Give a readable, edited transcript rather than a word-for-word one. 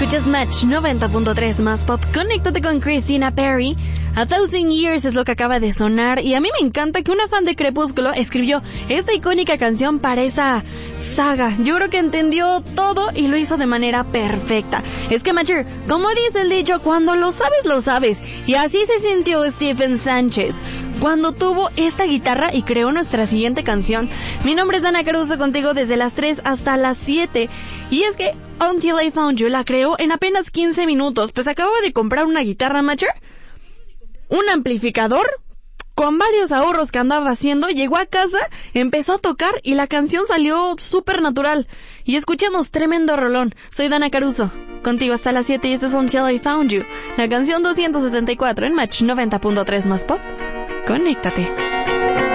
Escuchas Match 90.3 más pop. Conéctate con Christina Perry. A Thousand Years es lo que acaba de sonar. Y a mí me encanta que una fan de Crepúsculo escribió esta icónica canción para esa saga. Yo creo que entendió todo y lo hizo de manera perfecta. Es que, Matcher, como dice el dicho, cuando lo sabes, lo sabes. Y así se sintió Stephen Sánchez cuando tuvo esta guitarra y creó nuestra siguiente canción. Mi nombre es Dana Caruso, contigo desde las 3 hasta las 7. Y es que Until I Found You la creó en apenas 15 minutos. Pues acababa de comprar una guitarra, Matcher, un amplificador, con varios ahorros que andaba haciendo, llegó a casa, empezó a tocar y la canción salió súper natural. Y escuchamos tremendo rolón. Soy Dana Caruso, contigo hasta las 7 y esto es Until I Found You, la canción 274 en Match 90.3 más pop. Conéctate.